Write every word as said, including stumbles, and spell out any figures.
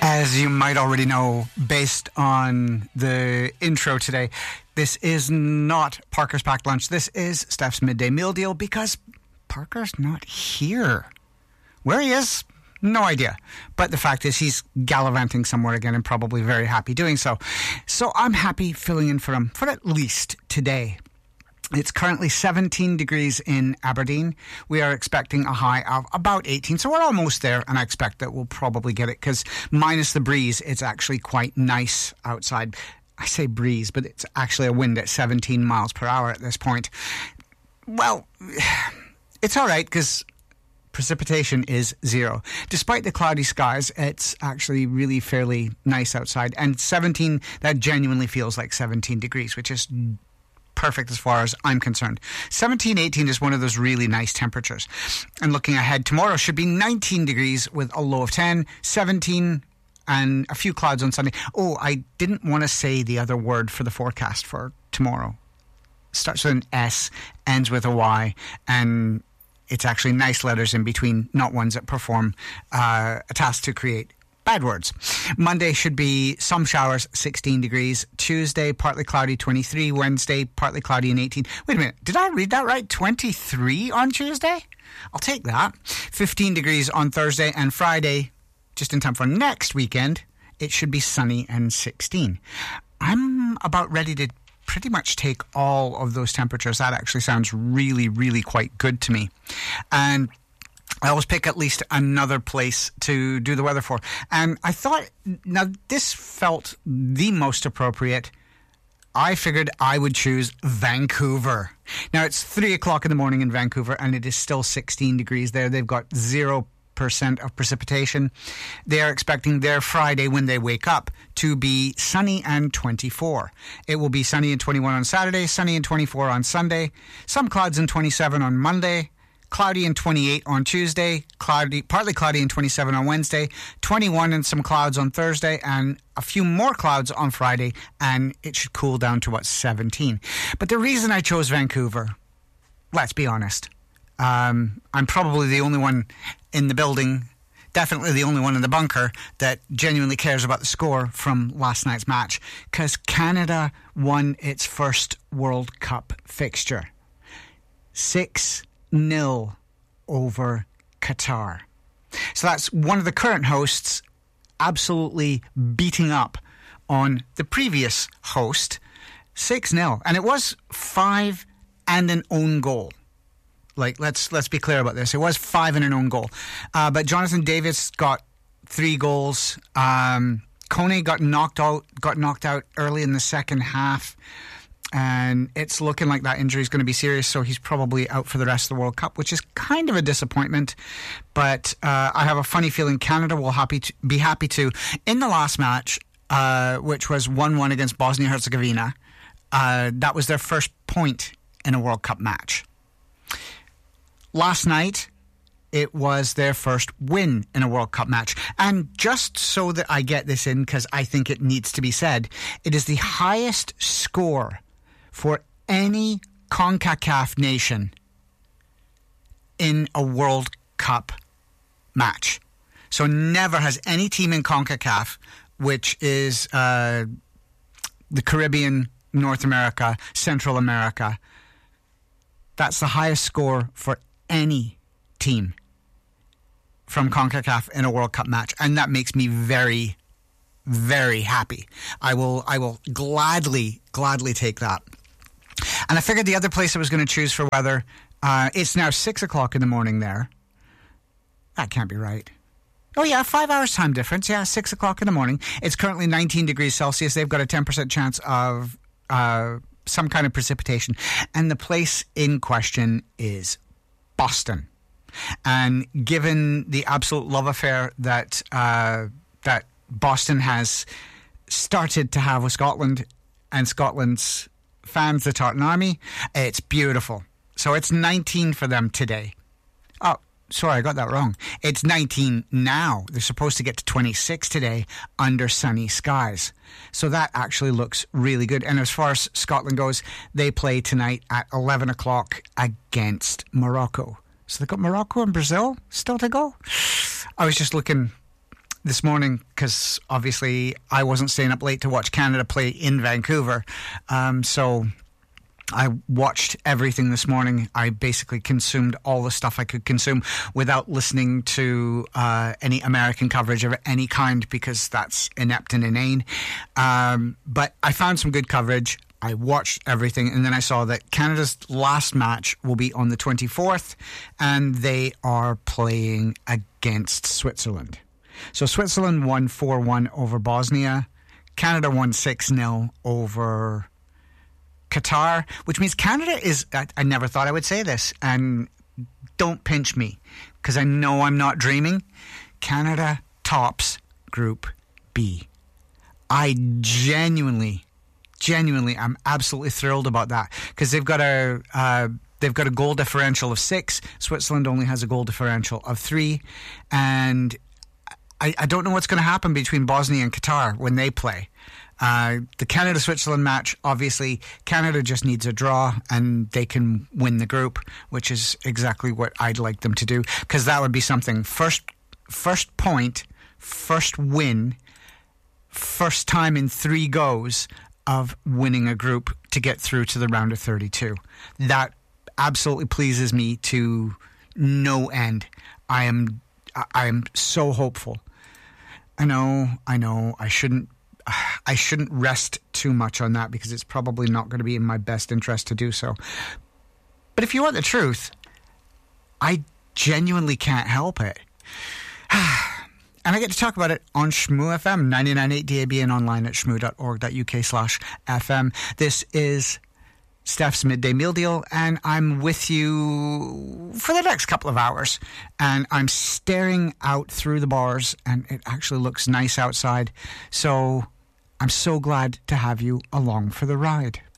As you might already know, based on the intro today, this is not Parker's Packed Lunch. This is Steph's Midday Meal Deal because Parker's not here. Where he is, no idea. But the fact is he's gallivanting somewhere again and probably very happy doing so. So I'm happy filling in for him for at least today. It's currently seventeen degrees in Aberdeen. We are expecting a high of about eighteen, so we're almost there, and I expect that we'll probably get it because minus the breeze, it's actually quite nice outside. I say breeze, but it's actually a wind at seventeen miles per hour at this point. Well, it's all right because precipitation is zero. Despite the cloudy skies, it's actually really fairly nice outside, and seventeen, that genuinely feels like seventeen degrees, which is perfect as far as I'm concerned. seventeen, eighteen is one of those really nice temperatures. And looking ahead, tomorrow should be nineteen degrees with a low of ten, seventeen and a few clouds on Sunday. Oh, I didn't want to say the other word for the forecast for tomorrow. Starts with an S, ends with a Y, and it's actually nice letters in between, not ones that perform uh, a task to create bad words. Monday should be some showers, sixteen degrees. Tuesday, partly cloudy, twenty-three. Wednesday, partly cloudy and eighteen. Wait a minute, did I read that right? twenty-three on Tuesday? I'll take that. fifteen degrees on Thursday, and Friday, just in time for next weekend, it should be sunny and sixteen. I'm about ready to pretty much take all of those temperatures. That actually sounds really, really quite good to me. And I always pick at least another place to do the weather for. And I thought, now this felt the most appropriate. I figured I would choose Vancouver. Now it's three o'clock in the morning in Vancouver and it is still sixteen degrees there. They've got zero percent of precipitation. They are expecting their Friday when they wake up to be sunny and twenty-four. It will be sunny and twenty-one on Saturday, sunny and twenty-four on Sunday, some clouds and twenty-seven on Monday, cloudy and twenty-eight on Tuesday, cloudy, partly cloudy and twenty-seven on Wednesday, twenty-one and some clouds on Thursday, and a few more clouds on Friday, and it should cool down to, what, seventeen. But the reason I chose Vancouver, let's be honest, um, I'm probably the only one in the building, definitely the only one in the bunker, that genuinely cares about the score from last night's match, because Canada won its first World Cup fixture. Six nil over Qatar. So that's one of the current hosts absolutely beating up on the previous host, six nil. And it was five and an own goal. Like, let's let's be clear about this. It was five and an own goal. Uh, but Jonathan Davis got three goals. Um, Kone got knocked out, got knocked out early in the second half. And it's looking like that injury is going to be serious, so he's probably out for the rest of the World Cup, which is kind of a disappointment. But uh, I have a funny feeling Canada will happy to, be happy to. In the last match, uh, which was one one against Bosnia-Herzegovina, uh, that was their first point in a World Cup match. Last night, it was their first win in a World Cup match. And just so that I get this in, because I think it needs to be said, it is the highest score for any CONCACAF nation in a World Cup match. So never has any team in CONCACAF, which is uh, the Caribbean, North America, Central America, that's the highest score for any team from CONCACAF in a World Cup match. And that makes me very, very happy. I will, I will gladly, gladly take that. And I figured the other place I was going to choose for weather, uh, it's now six o'clock in the morning there. That can't be right. Oh, yeah, five hours time difference. Yeah, six o'clock in the morning. It's currently nineteen degrees Celsius. They've got a ten percent chance of uh, some kind of precipitation. And the place in question is Boston. And given the absolute love affair that uh, that Boston has started to have with Scotland and Scotland's fans, the Tartan Army, it's beautiful. So it's nineteen for them today. Oh, sorry, I got that wrong. It's nineteen now. They're supposed to get to twenty-six today under sunny skies. So that actually looks really good. And as far as Scotland goes, they play tonight at eleven o'clock against Morocco. So they've got Morocco and Brazil still to go. I was just looking this morning, because obviously I wasn't staying up late to watch Canada play in Vancouver. Um, so I watched everything this morning. I basically consumed all the stuff I could consume without listening to uh, any American coverage of any kind, because that's inept and inane. Um, but I found some good coverage. I watched everything, and then I saw that Canada's last match will be on the twenty-fourth, and they are playing against Switzerland. So Switzerland won four one over Bosnia. Canada won six nil over Qatar, which means Canada is, I, I never thought I would say this, and don't pinch me, because I know I'm not dreaming. Canada tops Group B. I genuinely, genuinely, I'm absolutely thrilled about that, because they've got a uh, they've got a goal differential of six. Switzerland only has a goal differential of three, and I, I don't know what's going to happen between Bosnia and Qatar when they play. Uh, the Canada-Switzerland match, obviously, Canada just needs a draw and they can win the group, which is exactly what I'd like them to do, because that would be something. First, first point, first win, first time in three goes of winning a group to get through to the round of thirty-two. That absolutely pleases me to no end. I am, I am so hopeful. I know, I know, I shouldn't I shouldn't rest too much on that, because it's probably not going to be in my best interest to do so. But if you want the truth, I genuinely can't help it. And I get to talk about it on Shmoo F M, ninety-nine point eight D A B, and online at shmoo.org.uk slash FM. This is Steph's Midday Meal Deal, and I'm with you for the next couple of hours. And I'm staring out through the bars, and it actually looks nice outside. So I'm so glad to have you along for the ride.